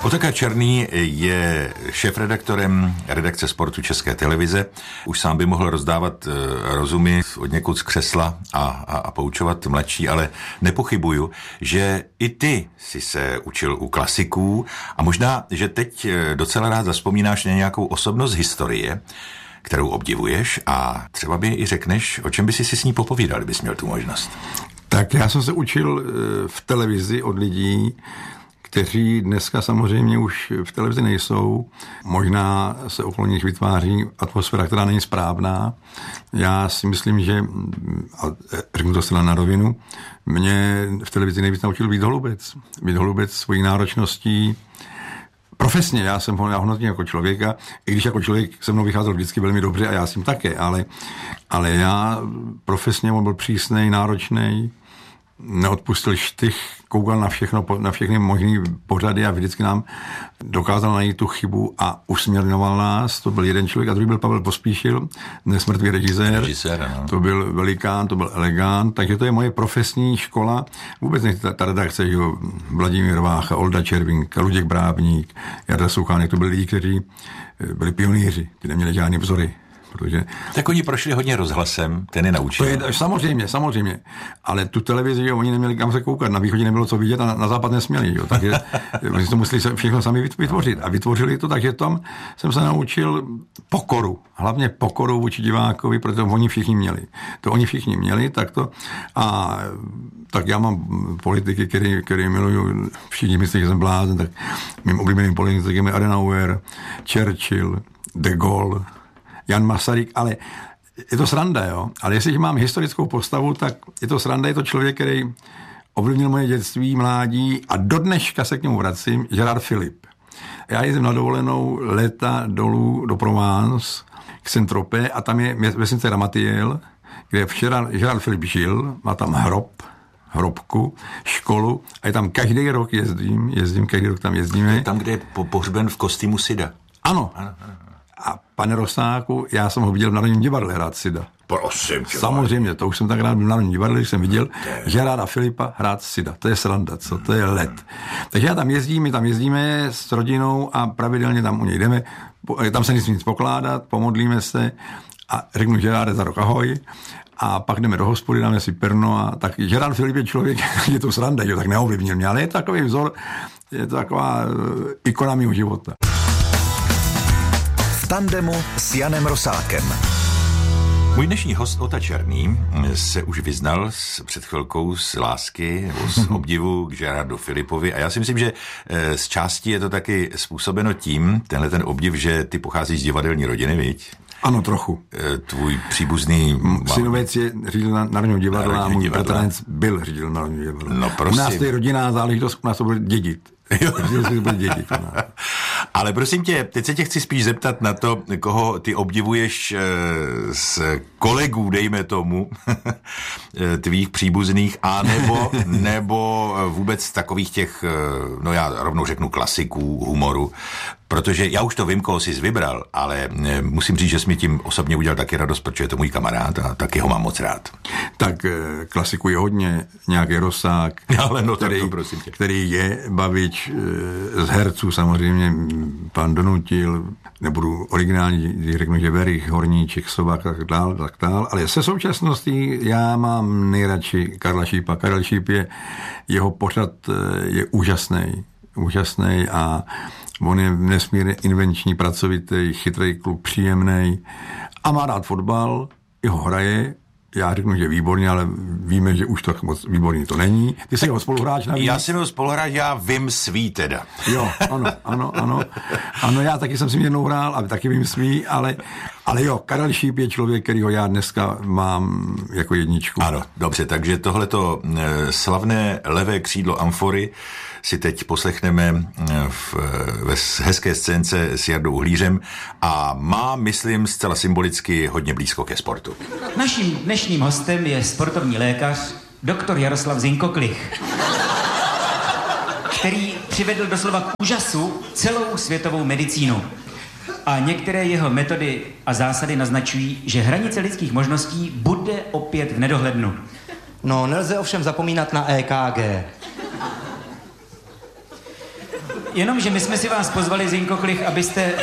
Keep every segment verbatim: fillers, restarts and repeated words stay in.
Otakar Černý je šéfredaktorem redakce Sportu České televize. Už sám by mohl rozdávat rozumy od někud z křesla a, a, a poučovat mladší, ale nepochybuju, že i ty jsi se učil u klasiků a možná, že teď docela rád zavzpomínáš na nějakou osobnost historie, kterou obdivuješ a třeba by i řekneš, o čem by si si s ní popovídal, kdybys měl tu možnost. Tak já jsem se učil v televizi od lidí, kteří dneska samozřejmě už v televizi nejsou. Možná se okolo nich vytváří atmosféra, která není správná. Já si myslím, že, a řeknu to zcela na rovinu, mě v televizi nejvíc naučil Vít Holubec. Vít Holubec svojí náročností, profesně, já jsem ho hodnotil jako člověka, i když jako člověk se mnou vycházel vždycky velmi dobře a já s tím také, ale, ale já profesně on byl přísnej, náročnej, neodpustil štych, koukal na všechno, na všechny možný pořady a vždycky nám dokázal najít tu chybu a usměrňoval nás. To byl jeden člověk a druhý byl Pavel Pospíšil, dnes mrtvý režisér. režisér no. To byl velikán, to byl elegant, takže to je moje profesní škola. Vůbec ne ta, ta redakce, že jo, Vladimír Vácha, Olda Červinka, Luděk Brábník, Jarda Suchánek, to byli lidi, kteří byli pionýři, ty neměli žádný vzory. Protože... Tak oni prošli hodně rozhlasem, ten je naučil. To je, samozřejmě, samozřejmě. Ale tu televizi, jo, oni neměli kam se koukat, na východě nebylo co vidět a na, na západ nesměli. Jo, takže oni to museli všechno sami vytvořit. A vytvořili to, takže tam jsem se naučil pokoru. Hlavně pokoru vůči divákovi, protože oni všichni měli. To oni všichni měli, tak to. A tak já mám politiky, který, který miluju, všichni myslí, že jsem blázen, tak mým oblíbeným politikem je Adenauer, Churchill, de Gaulle, Jan Masaryk, ale je to sranda, jo. Ale jestliže mám historickou postavu, tak je to sranda, je to člověk, který ovlivnil moje dětství, mládí a do dneška se k němu vracím, Gerard Philippe. Já jezdím na dovolenou léta dolů do Provence, k Saint-Tropez a tam je vesnice Ramatiel, kde včera Gerard Philippe žil, má tam hrob, hrobku, školu a je tam každý rok jezdím, jezdím, každý rok tam jezdíme. Je tam, kde je pohřben v kostýmu Sida. Ano. ano, ano. A pane Rosáku, já jsem ho viděl v Národním divadle hrát Sida. Prosím tě. Samozřejmě, to už jsem tak rád v Národním divadle, když jsem viděl Gerarda Filipa hrát Sida. To je sranda, co? To je let. Takže já tam jezdím, my tam jezdíme s rodinou a pravidelně tam u něj jdeme. Tam se nesmí nic pokládat, pomodlíme se a řeknu Gerarde za rok ahoj. A pak jdeme do hospody, dáme si perno a tak Gerard Filip je člověk, je to sranda, že tak neovlivnil mě, ale je takový vzor, je to taková ikona mého života. Tandemu s Janem Rosákem. Můj dnešní host Ota Černý se už vyznal s, před chvilkou z lásky nebo z obdivu k Gerardu Filipovi a já si myslím, že z části je to taky způsobeno tím, tenhle ten obdiv, že ty pocházíš z divadelní rodiny, viď? Ano, trochu. Tvůj příbuzný... Synovec je řídil Národního divadla a můj bratranec byl řídil Národního divadla. No prosím. U nás to je rodinná záležitost, u nás to bude dědit. dědit Ale prosím tě, teď se tě chci spíš zeptat na to, koho ty obdivuješ z kolegů, dejme tomu, tvých příbuzných, a nebo, nebo vůbec takových těch, no já rovnou řeknu klasiků humoru, protože já už to vím, koho jsi vybral, ale musím říct, že jsi mi tím osobně udělal taky radost, protože je to můj kamarád a taky ho mám moc rád. Tak klasiku je hodně, nějaký Rosák, ale no, který, to, prosím tě. který je bavič z herců samozřejmě, pan Donutil, nebudu originální, když řeknu, že Verich, Horníček, Sobák, tak dál, tak dál, ale se současností já mám nejradši Karla Šípa. Karel Šíp je, jeho pořad je úžasný, úžasný a on je nesmírně invenční, pracovitý, chytrý kluk, příjemný a má rád fotbal, jeho hraje. Já řeknu, že výborně, ale víme, že už tak moc výborný to není. Ty jsi jeho spoluhráč navíc? Já jsem jeho spoluhráč, já vím svý teda. Jo, ano, ano, ano. Ano, já taky jsem si jednou hrál a taky vím svý, ale, ale jo, Karel Šíp je člověk, kterýho já dneska mám jako jedničku. Ano, dobře, takže tohleto slavné levé křídlo Amfory si teď poslechneme v, ve hezké scénce s Jardou Uhlířem a má, myslím, zcela symbolicky hodně blízko ke sportu. Naším dnešním hostem je sportovní lékař doktor Jaroslav Zinkoklich, který přivedl doslova k úžasu celou světovou medicínu. A některé jeho metody a zásady naznačují, že hranice lidských možností bude opět v nedohlednu. No, nelze ovšem zapomínat na E K G. Jenomže my jsme si vás pozvali, Zdenko Klich, abyste...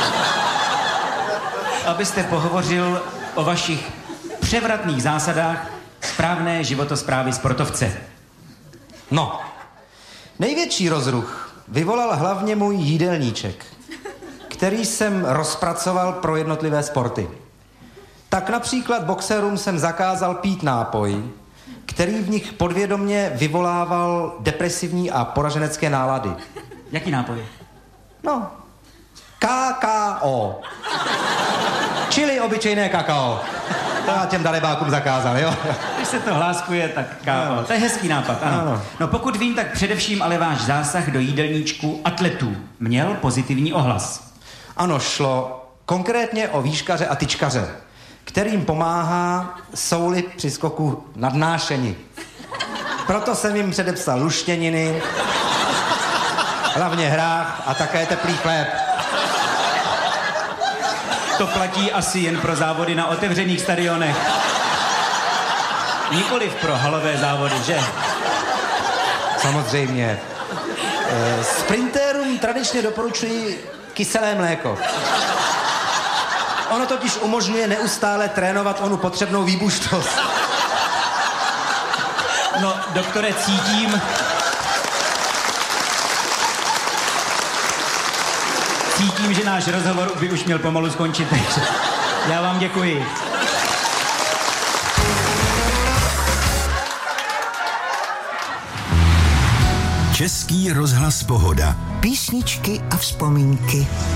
abyste pohovořil o vašich převratných zásadách správné životosprávy sportovce. No, největší rozruch vyvolal hlavně můj jídelníček, který jsem rozpracoval pro jednotlivé sporty. Tak například boxerům jsem zakázal pít nápoj, který v nich podvědomě vyvolával depresivní a poraženecké nálady. Jaký nápoj? No, K K O. Čili obyčejné kakao. To já těm darebákům zakázal, jo? Když se to hláskuje, tak kámo. To je hezký nápad, ano. ano. No pokud vím, tak především ale váš zásah do jídelníčku atletů měl pozitivní ohlas. Ano, šlo konkrétně o výškaře a tyčkaře, kterým pomáhá souli při skoku nadnášení. Proto jsem jim předepsal luštěniny, hlavně hrách a také teplý chléb. To platí asi jen pro závody na otevřených stadionech. Nikoliv pro halové závody, že? Samozřejmě. E, sprintérům tradičně doporučuji kyselé mléko. Ono totiž umožňuje neustále trénovat onu potřebnou výbušnost. No, doktore, cítím... Cítím, že náš rozhovor by už měl pomalu skončit. Já vám děkuji. Český rozhlas Pohoda. Písničky a vzpomínky.